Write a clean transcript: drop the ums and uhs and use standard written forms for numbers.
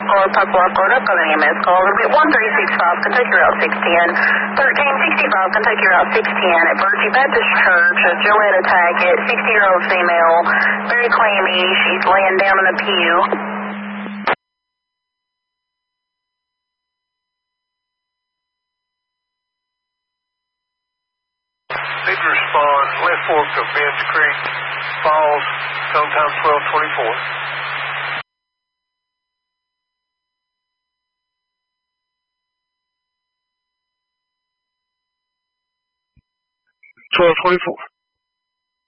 Or Papua, Florida, calling EMS call. It'll be 1365, Kentucky Route 610. 1365, Kentucky Route 610 at Virtue Baptist Church. Joetta Tackett, 60-year-old female, very clammy. She's laying down in a pew. Need to respond West Fork of Ben's Creek Falls, cone time 1224. 1224.